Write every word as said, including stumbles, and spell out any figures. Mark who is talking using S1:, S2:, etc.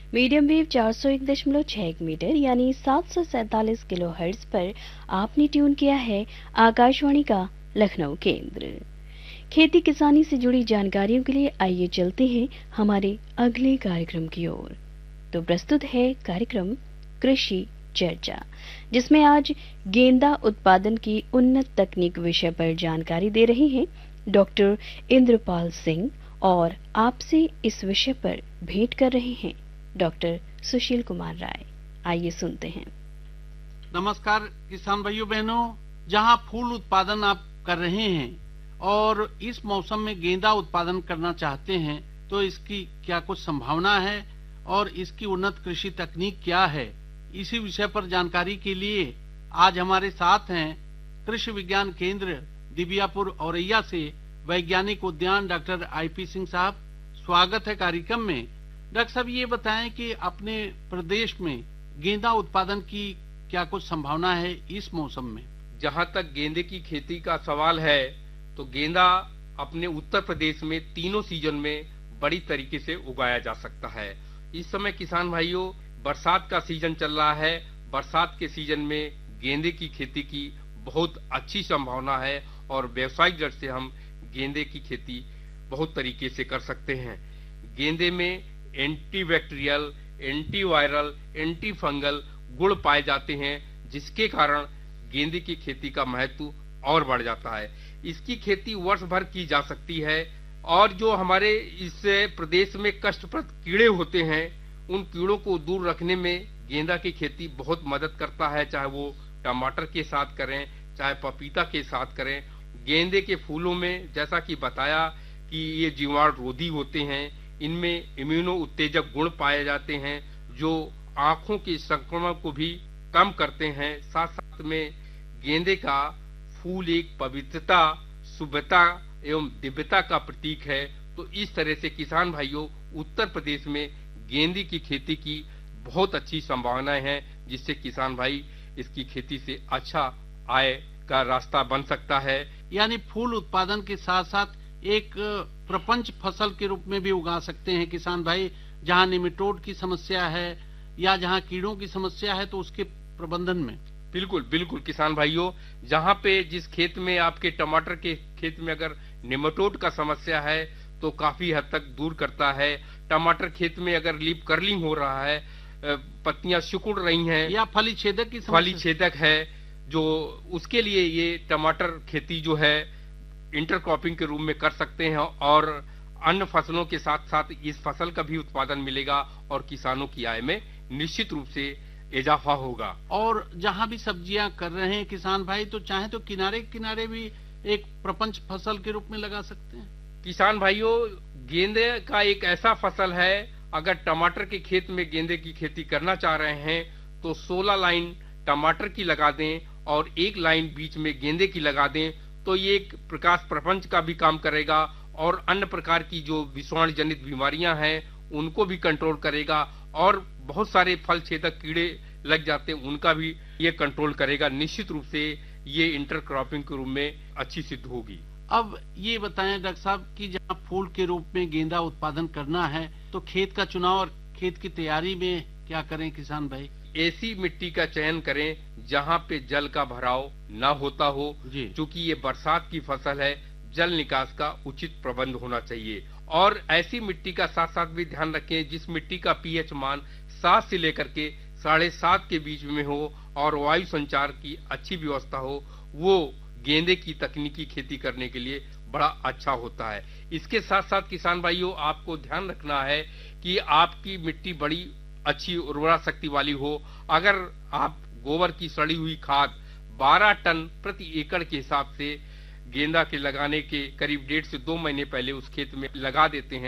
S1: Medium wave चार सौ एक दशमलव छह मीटर यानी सात सौ सैंतालीस किलो हर्ट्ज पर आपने ट्यून किया है आकाशवाणी का लखनऊ केंद्र। खेती किसानी से जुड़ी जानकारियों के लिए आइए चलते हैं हमारे अगले कार्यक्रम की ओर। तो प्रस्तुत है कार्यक्रम कृषि चर्चा, जिसमें आज गेंदा उत्पादन की उन्नत तकनीक विषय पर जानकारी दे रहे हैं डॉक्टर इंद्रपाल सिंह और आपसे इस विषय पर भेंट कर रहे हैं डॉक्टर सुशील कुमार राय। आइए सुनते हैं।
S2: नमस्कार किसान भाइयों बहनों, जहां फूल उत्पादन आप कर रहे हैं और इस मौसम में गेंदा उत्पादन करना चाहते हैं, तो इसकी क्या कुछ संभावना है और इसकी उन्नत कृषि तकनीक क्या है, इसी विषय पर जानकारी के लिए आज हमारे साथ हैं कृषि विज्ञान केंद्र दिबियापुर औरैया से वैज्ञानिक उद्यान डॉक्टर आईपी सिंह साहब। स्वागत है कार्यक्रम में। डॉक्टर साहब, ये बताएं कि अपने प्रदेश में गेंदा उत्पादन की क्या कुछ संभावना है इस मौसम में?
S3: जहां तक गेंदे की खेती का सवाल है, तो गेंदा अपने उत्तर प्रदेश में तीनों सीजन में बड़ी तरीके से उगाया जा सकता है। इस समय किसान भाइयों, बरसात का सीजन चल रहा है। बरसात के सीजन में गेंदे की खेती की बहुत अच्छी संभावना है और व्यावसायिक दर से हम गेंदे की खेती बहुत तरीके से कर सकते हैं। गेंदे में एंटीबैक्टीरियल, एंटीवायरल, एंटी फंगल गुण पाए जाते हैं, जिसके कारण गेंदे की खेती का महत्व और बढ़ जाता है। इसकी खेती वर्ष भर की जा सकती है और जो हमारे इस प्रदेश में कष्टप्रद कीड़े होते हैं, उन कीड़ों को दूर रखने में गेंदा की खेती बहुत मदद करता है। चाहे वो टमाटर के साथ करें, चाहे पपीता के साथ करें। गेंदे के फूलों में जैसा कि बताया कि ये जीवाणु रोधी होते हैं, इनमें इम्यूनो उत्तेजक गुण पाए जाते हैं जो आंखों के संक्रमण को भी कम करते हैं। साथ साथ में गेंदे का फूल एक पवित्रता, शुभता एवं दिव्यता का प्रतीक है। तो इस तरह से किसान भाइयों, उत्तर प्रदेश में गेंदे की खेती की बहुत अच्छी संभावनाएं हैं, जिससे किसान भाई इसकी खेती से अच्छा आय का रास्ता बन सकता है।
S2: यानी फूल उत्पादन के साथ साथ एक प्रपंच फसल के रूप में भी उगा सकते हैं किसान भाई। जहां निमेटोड की समस्या है या जहां कीड़ों की समस्या है, तो उसके प्रबंधन में
S3: बिल्कुल बिल्कुल किसान भाइयों, जहां पे जिस खेत में आपके टमाटर के खेत में अगर निमेटोड का समस्या है, तो काफी हद तक दूर करता है। टमाटर खेत में अगर लीफ कर्लिंग हो रहा है, पत्तियां सिकुड़ रही हैं,
S2: या फली छेदक की
S3: फली छेदक है, जो उसके लिए ये टमाटर खेती जो है इंटरक्रॉपिंग के रूप में कर सकते हैं और अन्य फसलों के साथ साथ इस फसल का भी उत्पादन मिलेगा और किसानों की आय में निश्चित रूप से इजाफा होगा।
S2: और जहां भी सब्जियां कर रहे हैं किसान भाई, तो चाहे तो किनारे किनारे भी एक प्रपंच फसल के रूप में लगा सकते हैं।
S3: किसान भाइयों, गेंदे का एक ऐसा फसल है, अगर टमाटर के खेत में गेंदे की खेती करना चाह रहे हैं तो सोलह लाइन टमाटर की लगा दें और एक लाइन बीच में गेंदे की लगा दें, तो ये एक प्रकाश प्रपंच का भी काम करेगा और अन्य प्रकार की जो विषाणु जनित बीमारियां हैं उनको भी कंट्रोल करेगा और बहुत सारे फल छेदक कीड़े लग जाते हैं उनका भी ये कंट्रोल करेगा। निश्चित रूप से ये इंटरक्रॉपिंग के रूप में अच्छी सिद्ध होगी।
S2: अब ये बताएं डॉक्टर साहब कि जहाँ फूल के रूप में गेंदा उत्पादन करना है, तो खेत का चुनाव और खेत की तैयारी में क्या करें किसान भाई?
S3: ऐसी मिट्टी का चयन करें जहां पे जल का भराव न होता हो। क्योंकि ये बरसात की फसल है, जल निकास का उचित प्रबंध होना चाहिए। और ऐसी मिट्टी का साथ साथ भी ध्यान रखें जिस मिट्टी का पीएच मान सात से लेकर के साढ़े सात के बीच में हो और वायु संचार की अच्छी व्यवस्था हो, वो गेंदे की तकनीकी खेती करने के लिए बड़ा अच्छा होता है। इसके साथ साथ किसान भाइयों, आपको ध्यान रखना है कि आपकी मिट्टी बड़ी अच्छी उर्वरा शक्ति वाली हो। अगर आप गोबर की सड़ी हुई खाद बारह टन प्रति एकड़ के हिसाब से गेंदा के लगाने के करीब डेढ़ से दो महीने पहले उस खेत में लगा देते हैं,